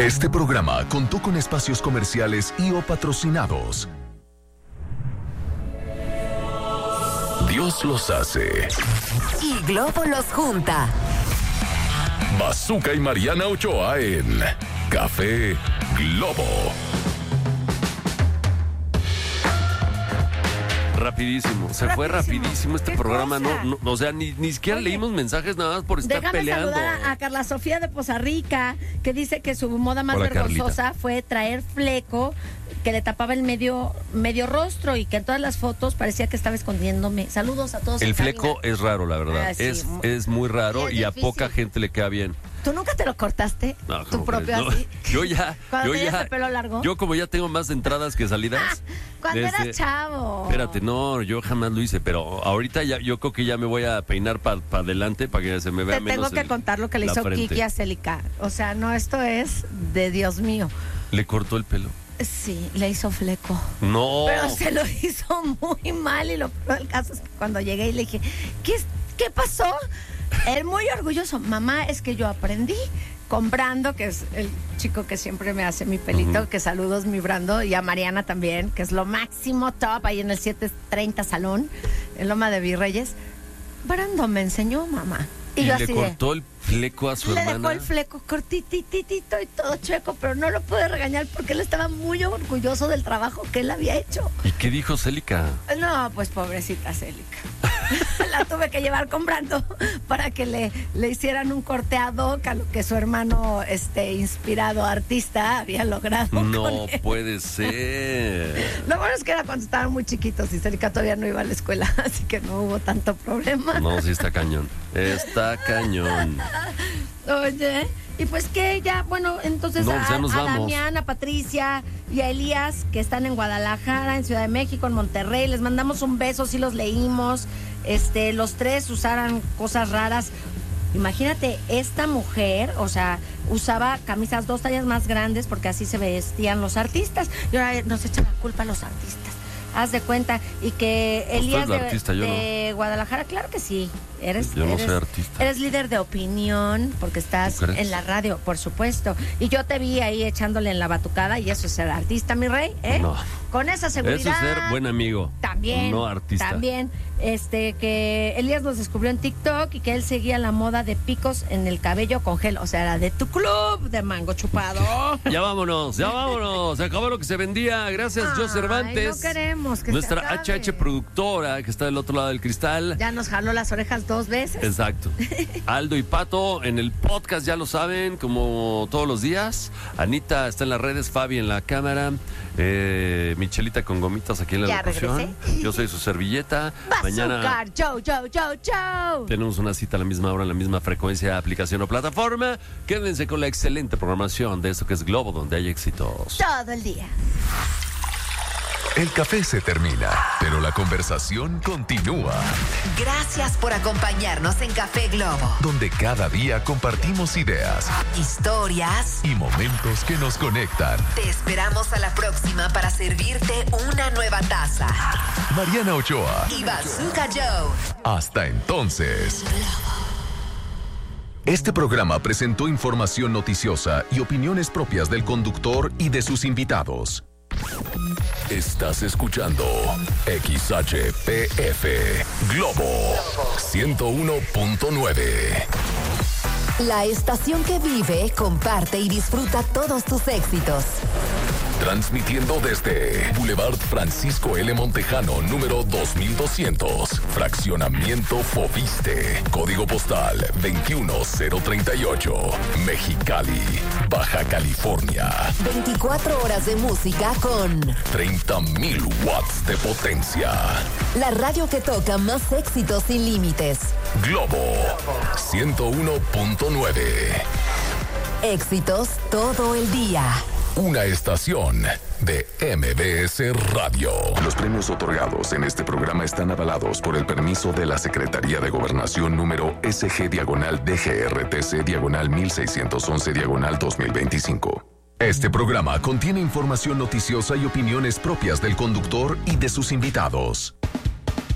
Este programa contó con espacios comerciales y o patrocinados. Dios los hace. Y Globo los junta. Bazooka y Mariana Ochoa en Café Globo. Rapidísimo, se fue rapidísimo este programa, no, o sea, ni siquiera leímos mensajes nada más por estar déjame peleando. Saludar a Carla Sofía de Poza Rica, que dice que su moda más vergonzosa Carlita. fue traer fleco que le tapaba el medio rostro y que en todas las fotos parecía que estaba escondiéndome. Saludos a todos. El fleco es raro, la verdad, Ah, sí. es muy raro Y es y a difícil. poca gente le queda bien. ¿Tú nunca te lo cortaste? No, ¿Tu ¿cómo propio crees? No, así? Cuando tenías el pelo largo. Yo como ya tengo más entradas que salidas. Cuando eras chavo. Espérate, no, yo jamás lo hice, pero ahorita ya, yo creo que ya me voy a peinar para adelante para que se me vea Te menos tengo que contar lo que le la hizo frente. Kiki a Celica. O sea, no, esto es de Dios mío. ¿Le cortó el pelo? Sí, le hizo fleco. No. Pero se lo hizo muy mal y lo peor del caso es que cuando llegué y le dije, ¿qué pasó? Él muy orgulloso. Mamá, es que yo aprendí con Brando, que es el chico que siempre me hace mi pelito, que saludos mi Brando, y a Mariana también, que es lo máximo top ahí en el 730 Salón, en Loma de Virreyes. Brando me enseñó, mamá. Y yo le así cortó el fleco a su le hermana. dejó el fleco cortititito y todo chueco, pero no lo pude regañar porque él estaba muy orgulloso del trabajo que él había hecho. ¿Y qué dijo Célica? No, pues pobrecita Célica. La tuve que llevar con Brando para que le hicieran un corte ad hoc a lo que su hermano, inspirado artista, había logrado. No con él. puede ser. Lo bueno es que era cuando estaban muy chiquitos y Célica todavía no iba a la escuela, así que no hubo tanto problema. No, sí está cañón. Está cañón. Oye, y pues que ya, bueno, entonces No, ya nos a vamos. Damián, a Patricia y a Elías, que están en Guadalajara, en Ciudad de México, en Monterrey, les mandamos un beso, sí los leímos. Los tres usaran cosas raras. Imagínate, esta mujer, o sea, usaba camisas 2 tallas más grandes porque así se vestían los artistas. Y ahora nos echan la culpa a los artistas. Haz de cuenta. Y que Elías eres la artista, yo de Guadalajara, claro que sí. Yo no soy artista. Eres líder de opinión porque estás ¿Tú crees? en la radio, por supuesto. Y yo te vi ahí echándole en la batucada y eso es ser artista, mi rey, ¿eh? No. Con esa seguridad. Eso es ser buen amigo. También. No artista. También. Que Elías nos descubrió en TikTok y que él seguía la moda de picos en el cabello con gel. O sea, era de tu club de mango chupado. Ya vámonos. Se acabó lo que se vendía. Gracias, Joe Cervantes. No queremos que nuestra se acabe. HH productora que está del otro lado del cristal. Ya nos jaló las orejas 2 veces. Exacto. Aldo y Pato en el podcast, ya lo saben, como todos los días. Anita está en las redes, Fabi en la cámara, Michelita con gomitas aquí en la Ya locución. regresé. Yo soy su servilleta. Mañana Bazooka, Joe. tenemos una cita a la misma hora, en la misma frecuencia, aplicación o plataforma. Quédense con la excelente programación de esto que es Globo, donde hay éxitos. Todo el día. El café se termina, pero la conversación continúa. Gracias por acompañarnos en Café Globo. Donde cada día compartimos ideas Historias. y momentos que nos conectan. Te esperamos a la próxima para servirte una nueva taza. Mariana Ochoa. Y Bazooka Joe. Hasta entonces. Este programa presentó información noticiosa y opiniones propias del conductor y de sus invitados. Estás escuchando XHPF Globo 101.9. La estación que vive, comparte y disfruta todos tus éxitos. Transmitiendo desde Boulevard Francisco L. Montejano, número 2200. Fraccionamiento Foviste. Código postal 21038. Mexicali, Baja California. 24 horas de música con 30,000 watts de potencia. la radio que toca más éxitos sin límites. Globo 101.9. Éxitos todo el día. Una estación de MBS Radio. Los premios otorgados en este programa están avalados por el permiso de la Secretaría de Gobernación número SG-DGRTC-1611-2025. Este programa contiene información noticiosa y opiniones propias del conductor y de sus invitados.